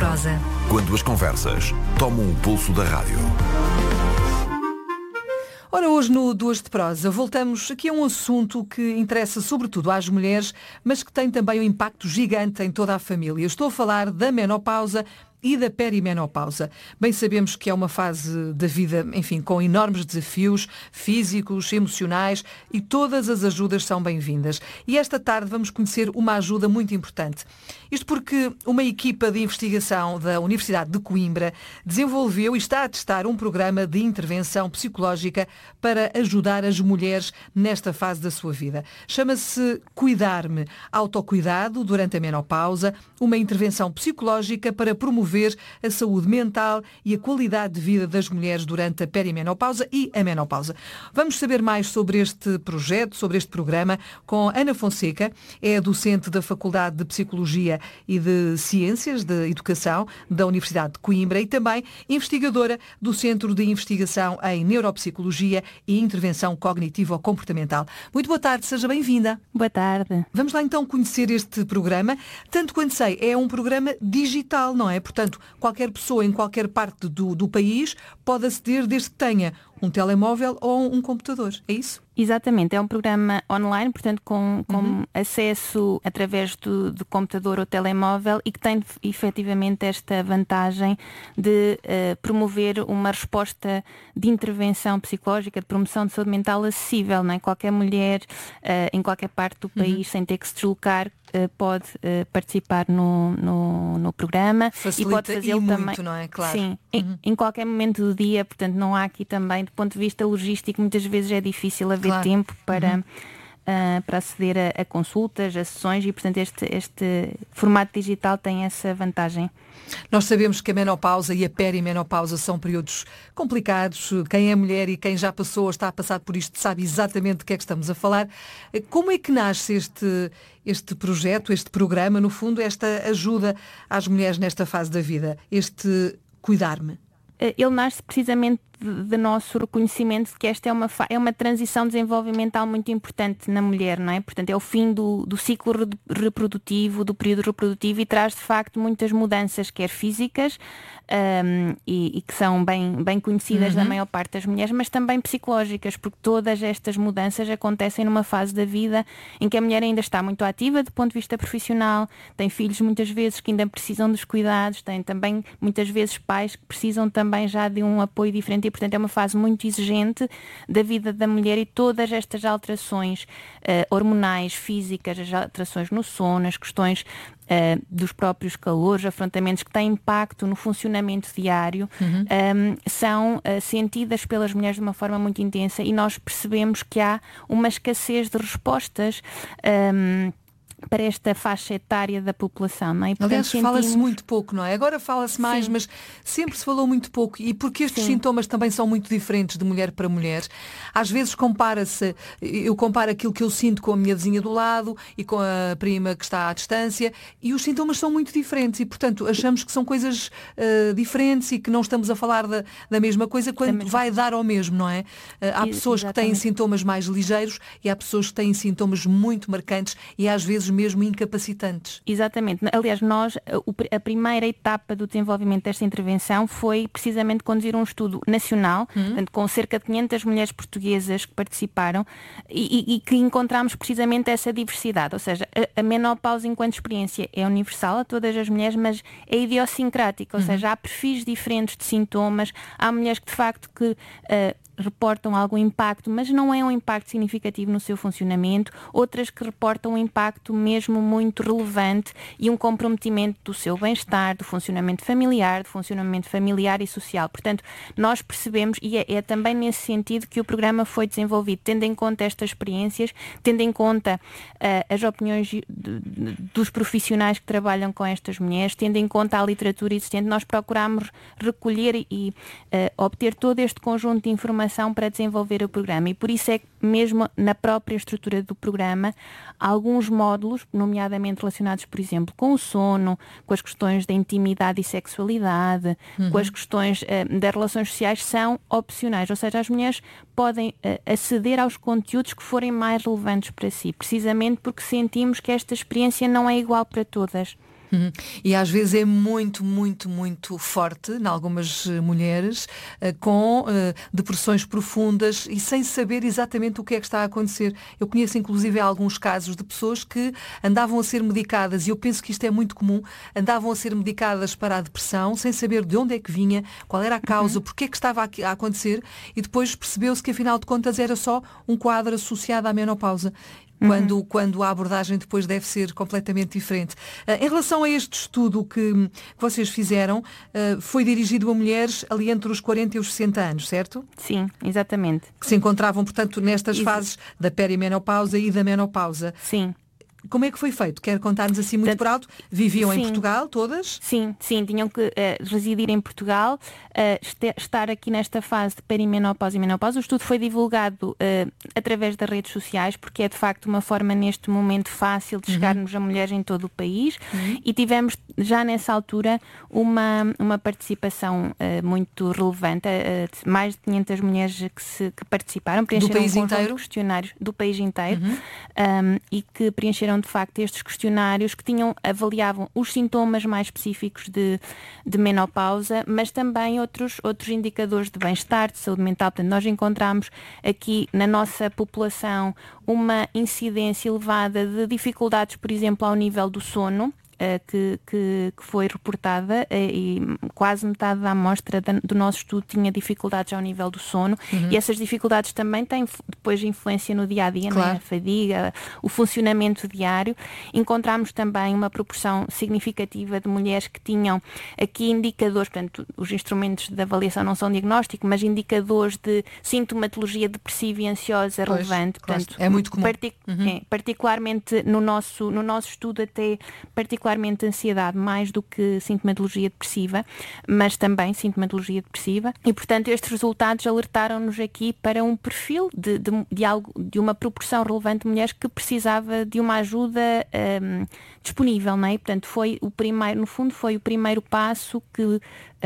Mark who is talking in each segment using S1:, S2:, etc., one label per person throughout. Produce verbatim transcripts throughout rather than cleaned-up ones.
S1: prosa.
S2: Quando as conversas tomam o pulso da rádio.
S3: Ora, hoje no Duas de Prosa voltamos aqui a um assunto que interessa sobretudo às mulheres, mas que tem também um impacto gigante em toda a família. Estou a falar da menopausa e da perimenopausa. Bem sabemos que é uma fase da vida, enfim, com enormes desafios físicos, emocionais, e todas as ajudas são bem-vindas. E esta tarde vamos conhecer uma ajuda muito importante. Isto porque uma equipa de investigação da Universidade de Coimbra desenvolveu e está a testar um programa de intervenção psicológica para ajudar as mulheres nesta fase da sua vida. Chama-se Cuidar-me, autocuidado durante a menopausa, uma intervenção psicológica para promover a saúde mental e a qualidade de vida das mulheres durante a perimenopausa e a menopausa. Vamos saber mais sobre este projeto, sobre este programa, com Ana Fonseca, é docente da Faculdade de Psicologia e de Ciências de Educação da Universidade de Coimbra e também investigadora do Centro de Investigação em Neuropsicologia e Intervenção Cognitivo-Comportamental. Muito boa tarde, seja bem-vinda.
S4: Boa tarde.
S3: Vamos lá então conhecer este programa. Tanto quanto sei, é um programa digital, não é? Portanto, qualquer pessoa em qualquer parte do, do país pode aceder desde que tenha um telemóvel ou um computador. É isso?
S4: Exatamente. É um programa online, portanto, com, com
S3: Uhum.
S4: acesso através do, do computador ou telemóvel e que tem efetivamente esta vantagem de uh, promover uma resposta de intervenção psicológica, de promoção de saúde mental acessível, não é? Qualquer mulher, uh, em qualquer parte do país, uhum. sem ter que se deslocar, uh, pode uh, participar no, no, no programa.
S3: Facilita
S4: e pode fazê-lo
S3: e
S4: também.
S3: muito, não é? Claro.
S4: Sim,
S3: Uhum.
S4: em, em qualquer momento do dia, portanto, não há aqui também, do ponto de vista logístico, muitas vezes é difícil haver
S3: Claro.
S4: tempo para,
S3: Uhum.
S4: uh, para aceder a, a consultas, a sessões e, portanto, este, este formato digital tem essa vantagem.
S3: Nós sabemos que a menopausa e a perimenopausa são períodos complicados. Quem é mulher e quem já passou ou está a passar por isto sabe exatamente do que é que estamos a falar. Como é que nasce este, este projeto, este programa, no fundo, esta ajuda às mulheres nesta fase da vida, este cuidar-me?
S4: Ele nasce precisamente de nosso reconhecimento de que esta é uma, fa- é uma transição desenvolvimental muito importante na mulher, não é? Portanto, é o fim do, do ciclo re- reprodutivo, do período reprodutivo e traz de facto muitas mudanças, quer físicas um, e, e que são bem, bem conhecidas
S3: Uhum.
S4: da maior parte das mulheres, mas também psicológicas, porque todas estas mudanças acontecem numa fase da vida em que a mulher ainda está muito ativa do ponto de vista profissional, tem filhos muitas vezes que ainda precisam dos cuidados, tem também muitas vezes pais que precisam também já de um apoio diferente e, portanto, é uma fase muito exigente da vida da mulher e todas estas alterações uh, hormonais, físicas, as alterações no sono, as questões uh, dos próprios calores, afrontamentos que têm impacto no funcionamento diário,
S3: Uhum.
S4: um, são uh, sentidas pelas mulheres de uma forma muito intensa e nós percebemos que há uma escassez de respostas um, para esta faixa etária da população, não é? E, portanto,
S3: Aliás, fala-se
S4: sentimos-
S3: muito pouco, não é? Agora fala-se mais,
S4: Sim.
S3: mas sempre se falou muito pouco. E porque estes
S4: Sim.
S3: sintomas também são muito diferentes de mulher para mulher, às vezes compara-se, eu comparo aquilo que eu sinto com a minha vizinha do lado e com a prima que está à distância, e os sintomas são muito diferentes e, portanto, achamos que são coisas uh, diferentes e que não estamos a falar da, da mesma coisa quando
S4: mesma
S3: vai dar ao mesmo, não é? Uh, há
S4: E-
S3: pessoas que têm
S4: exatamente.
S3: sintomas mais ligeiros e há pessoas que têm sintomas muito marcantes e às vezes mesmo incapacitantes.
S4: Exatamente. Aliás, nós, o pr- a primeira etapa do desenvolvimento desta intervenção foi precisamente conduzir um estudo nacional, portanto, com cerca de quinhentas mulheres portuguesas que participaram e, e- e que encontramos precisamente essa diversidade. Ou seja, a, a menopausa enquanto experiência é universal a todas as mulheres, mas é idiosincrática, ou seja, há perfis diferentes de sintomas, há mulheres que de facto que eh, reportam algum impacto, mas não é um impacto significativo no seu funcionamento, outras que reportam um impacto mesmo muito relevante e um comprometimento do seu bem-estar, do funcionamento familiar, do funcionamento familiar e social. Portanto, nós percebemos, e é, é também nesse sentido que o programa foi desenvolvido, tendo em conta estas experiências, tendo em conta uh, as opiniões de, de, dos profissionais que trabalham com estas mulheres, tendo em conta a literatura existente, nós procuramos recolher e uh, obter todo este conjunto de informação para desenvolver o programa e por isso é que mesmo na própria estrutura do programa alguns módulos, nomeadamente relacionados, por exemplo, com o sono, com as questões da intimidade e sexualidade, uhum. com as questões uh, das relações sociais são opcionais, ou seja, as mulheres podem uh, aceder aos conteúdos que forem mais relevantes para si, precisamente porque sentimos que esta experiência não é igual para todas.
S3: Uhum. E às vezes é muito, muito, muito forte, em algumas mulheres, com uh, depressões profundas e sem saber exatamente o que é que está a acontecer. Eu conheço inclusive alguns casos de pessoas que andavam a ser medicadas, e eu penso que isto é muito comum, andavam a ser medicadas para a depressão, sem saber de onde é que vinha, qual era a causa, uhum. porque é que estava a acontecer, e depois percebeu-se que afinal de contas era só um quadro associado à menopausa. Quando, uhum. quando a abordagem depois deve ser completamente diferente. Uh, em relação a este estudo que, que vocês fizeram, uh, foi dirigido a mulheres ali entre os quarenta e os sessenta anos, certo?
S4: Sim, exatamente.
S3: Que se encontravam, portanto, nestas
S4: Isso.
S3: fases da perimenopausa e da menopausa.
S4: Sim.
S3: Como é que foi feito? Quer contar-nos assim muito por alto? Viviam sim. em Portugal, todas?
S4: Sim, sim, tinham que uh, residir em Portugal, uh, este, estar aqui nesta fase de perimenopausa e menopausa. O estudo foi divulgado uh, através das redes sociais, porque é de facto uma forma neste momento fácil de chegarmos uhum. a mulheres em todo o país, uhum. e tivemos já nessa altura uma, uma participação uh, muito relevante, uh, mais de quinhentas mulheres que, se, que participaram, preencheram
S3: do país
S4: um conjunto
S3: inteiro?
S4: de questionários do país inteiro,
S3: uhum.
S4: um, e que preencheram de facto estes questionários que tinham, avaliavam os sintomas mais específicos de, de menopausa, mas também outros, outros indicadores de bem-estar, de saúde mental. Portanto, nós encontramos aqui na nossa população uma incidência elevada de dificuldades, por exemplo, ao nível do sono, Que, que, que foi reportada, e quase metade da amostra do nosso estudo tinha dificuldades ao nível do sono, uhum. e essas dificuldades também têm depois influência no dia-a-dia, claro. Né? A fadiga, o funcionamento diário. Encontramos também uma proporção significativa de mulheres que tinham aqui indicadores, portanto, os instrumentos de avaliação não são diagnóstico, mas indicadores de sintomatologia depressiva e ansiosa pois, relevante.
S3: Claro.
S4: Portanto,
S3: é muito comum.
S4: Partic- uhum. é, particularmente no nosso, no nosso estudo até particularmente particularmente ansiedade, mais do que sintomatologia depressiva, mas também sintomatologia depressiva, e portanto estes resultados alertaram-nos aqui para um perfil de, de, de, algo, de uma proporção relevante de mulheres que precisava de uma ajuda um, disponível, não é? Portanto, foi o primeiro, no fundo foi o primeiro passo que uh,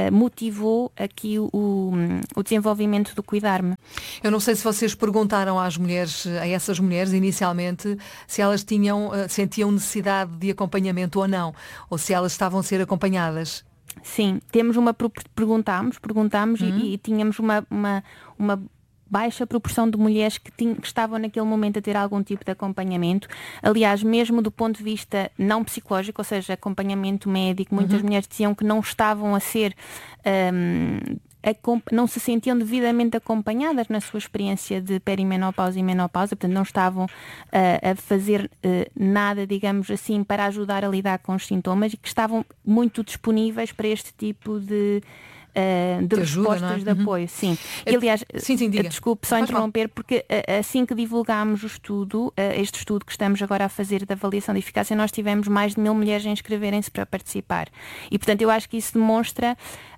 S4: motivou aqui o, o desenvolvimento do Cuidar-me.
S3: Eu não sei se vocês perguntaram às mulheres, a essas mulheres inicialmente, se elas tinham, uh, sentiam necessidade de acompanhamento ou não, ou se elas estavam a ser acompanhadas.
S4: Sim, temos uma perguntámos, perguntámos uhum. e, e tínhamos uma, uma, uma baixa proporção de mulheres que, tinham, que estavam naquele momento a ter algum tipo de acompanhamento. Aliás, mesmo do ponto de vista não psicológico, ou seja, acompanhamento médico, muitas uhum. mulheres diziam que não estavam a ser um, não se sentiam devidamente acompanhadas na sua experiência de perimenopausa e menopausa, portanto não estavam uh, a fazer uh, nada, digamos assim, para ajudar a lidar com os sintomas, e que estavam muito disponíveis para este tipo de Uh, de, de respostas ajuda, é? de apoio, uhum. sim. E, aliás,
S3: sim, sim, diga.
S4: Desculpe só Faz interromper, mal. Porque uh, assim que divulgámos o estudo, uh, este estudo que estamos agora a fazer de avaliação de eficácia, nós tivemos mais de mil mulheres a inscreverem-se para participar. E, portanto, eu acho que isso demonstra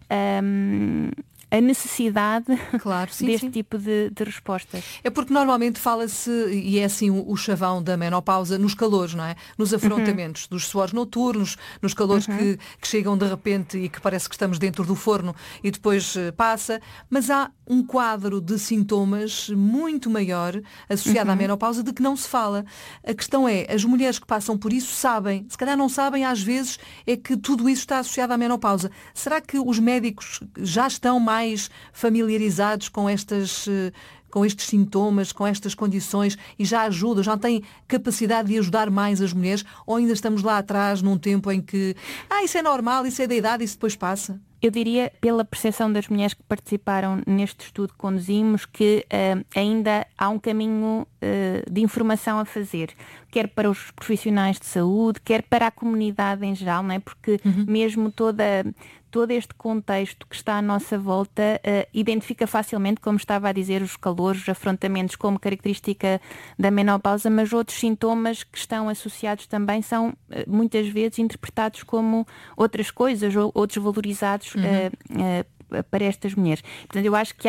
S4: um, a necessidade
S3: claro, sim,
S4: deste
S3: sim.
S4: tipo de, de respostas.
S3: É porque normalmente fala-se, e é assim o, o chavão da menopausa, nos calores, não é? Nos afrontamentos, uhum. dos suores noturnos, nos calores uhum. que, que chegam de repente e que parece que estamos dentro do forno e depois uh, passa, mas há um quadro de sintomas muito maior associado uhum. à menopausa de que não se fala. A questão é, as mulheres que passam por isso sabem, se calhar não sabem às vezes, é que tudo isso está associado à menopausa. Será que os médicos já estão mais mais familiarizados com estas, com estes sintomas, com estas condições e já ajudam, já têm capacidade de ajudar mais as mulheres, ou ainda estamos lá atrás num tempo em que ah, isso é normal, isso é da idade, isso depois passa?
S4: Eu diria, pela percepção das mulheres que participaram neste estudo que conduzimos, que uh, ainda há um caminho uh, de informação a fazer, quer para os profissionais de saúde, quer para a comunidade em geral, não é? Porque uhum. mesmo toda... todo este contexto que está à nossa volta uh, identifica facilmente, como estava a dizer, os calores, os afrontamentos como característica da menopausa, mas outros sintomas que estão associados também são uh, muitas vezes interpretados como outras coisas ou outros valorizados uhum. uh, uh, para estas mulheres. Portanto, eu acho que há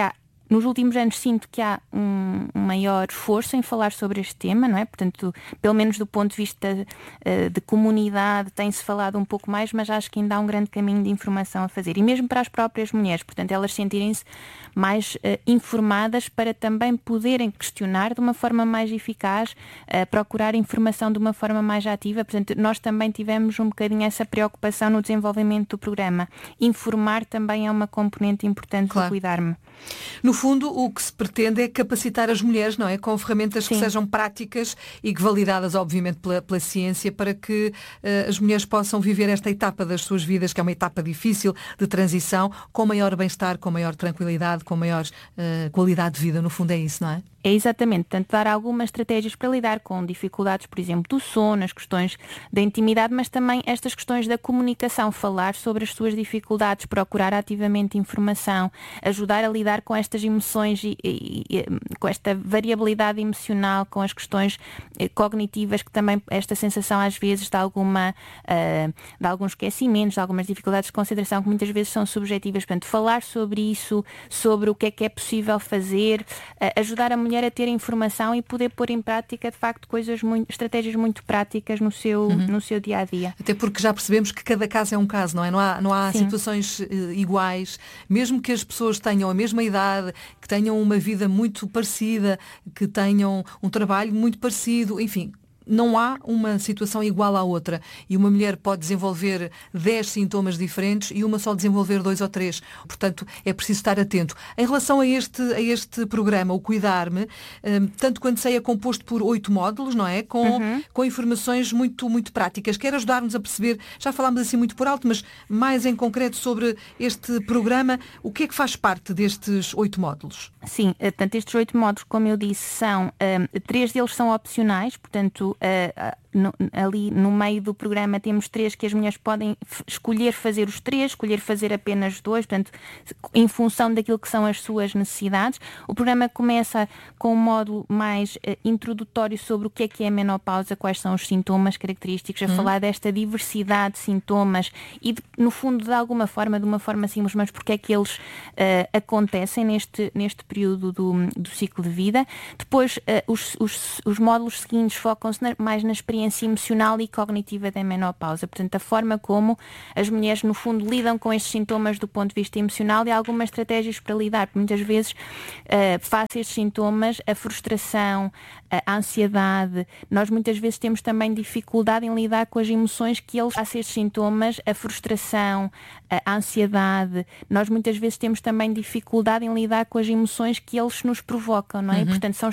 S4: nos últimos anos sinto que há um, um maior esforço em falar sobre este tema, não é? Portanto, pelo menos do ponto de vista uh, de comunidade, tem-se falado um pouco mais, mas acho que ainda há um grande caminho de informação a fazer. E mesmo para as próprias mulheres, portanto, elas sentirem-se mais uh, informadas para também poderem questionar de uma forma mais eficaz, uh, procurar informação de uma forma mais ativa. Portanto, nós também tivemos um bocadinho essa preocupação no desenvolvimento do programa. Informar também é uma componente importante
S3: Claro.
S4: do Cuidar-me.
S3: No fundo, o que se pretende é capacitar as mulheres, não é? Com ferramentas que
S4: Sim.
S3: sejam práticas e que validadas, obviamente, pela, pela ciência, para que uh, as mulheres possam viver esta etapa das suas vidas, que é uma etapa difícil de transição, com maior bem-estar, com maior tranquilidade, com maior uh, qualidade de vida. No fundo é isso, não é?
S4: É exatamente, portanto, dar algumas estratégias para lidar com dificuldades, por exemplo, do sono, as questões da intimidade, mas também estas questões da comunicação, falar sobre as suas dificuldades, procurar ativamente informação, ajudar a lidar com estas emoções e, e, e com esta variabilidade emocional, com as questões eh, cognitivas, que também esta sensação às vezes de, alguma, uh, de alguns esquecimentos, de algumas dificuldades de concentração que muitas vezes são subjetivas. Portanto, falar sobre isso, sobre o que é que é possível fazer, uh, ajudar a mulher a ter informação e poder pôr em prática, de facto, coisas muito, estratégias muito práticas no seu, uhum. no seu dia a dia.
S3: Até porque já percebemos que cada caso é um caso, não é? Não há, não há
S4: Sim.
S3: situações uh, iguais, mesmo que as pessoas tenham a mesma idade, que tenham uma vida muito parecida, que tenham um trabalho muito parecido, enfim. Não há uma situação igual à outra e uma mulher pode desenvolver dez sintomas diferentes e uma só desenvolver dois ou três. Portanto, é preciso estar atento. Em relação a este, a este programa, o Cuidar-me, um, tanto quanto sei, é composto por oito módulos, não é? Com,
S4: uhum.
S3: com informações muito, muito práticas. Quer ajudar-nos a perceber, já falámos assim muito por alto, mas mais em concreto sobre este programa, o que é que faz parte destes oito módulos?
S4: Sim, portanto, estes oito módulos, como eu disse, são, um, três deles são opcionais, portanto, Uh, no, ali no meio do programa temos três que as mulheres podem f- escolher fazer os três, escolher fazer apenas dois, portanto, em função daquilo que são as suas necessidades. O programa começa com um módulo mais uh, introdutório sobre o que é que é a menopausa, quais são os sintomas característicos, a hum. falar desta diversidade de sintomas e, de, no fundo, de alguma forma, de uma forma simples, mas porque é que eles uh, acontecem neste, neste período do, do ciclo de vida. Depois, uh, os, os, os módulos seguintes focam-se na, mais na experiência emocional e cognitiva da menopausa. Portanto, a forma como as mulheres, no fundo, lidam com estes sintomas do ponto de vista emocional e algumas estratégias para lidar. Porque muitas vezes, uh, face a estes sintomas, a frustração, a ansiedade, nós muitas vezes temos também dificuldade em lidar com as emoções que eles, face a estes sintomas, a frustração, a ansiedade, nós muitas vezes temos também dificuldade em lidar com as emoções que eles nos provocam, não é? Uhum. Portanto, são